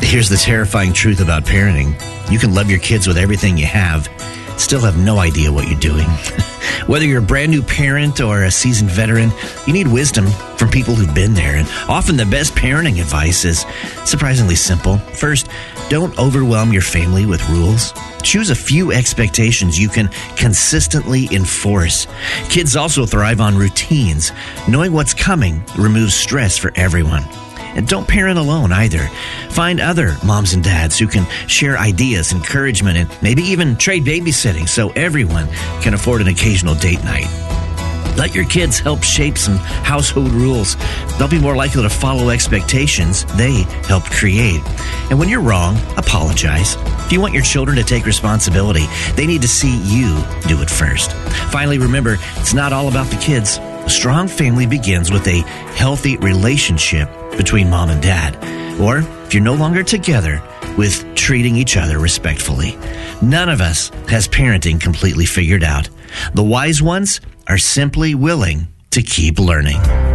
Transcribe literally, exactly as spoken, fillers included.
Here's the terrifying truth about parenting. You can love your kids with everything you have, still have no idea what you're doing. Whether you're a brand new parent or a seasoned veteran, you need wisdom from people who've been there. And often the best parenting advice is surprisingly simple. First, don't overwhelm your family with rules. Choose a few expectations you can consistently enforce. Kids also thrive on routines. Knowing what's coming removes stress for everyone. And don't parent alone either. Find other moms and dads who can share ideas, encouragement, and maybe even trade babysitting so everyone can afford an occasional date night. Let your kids help shape some household rules. They'll be more likely to follow expectations they helped create. And when you're wrong, apologize. If you want your children to take responsibility, they need to see you do it first. Finally, remember, it's not all about the kids. A strong family begins with a healthy relationship between mom and dad. Or, if you're no longer together, with treating each other respectfully. None of us has parenting completely figured out. The wise ones are simply willing to keep learning.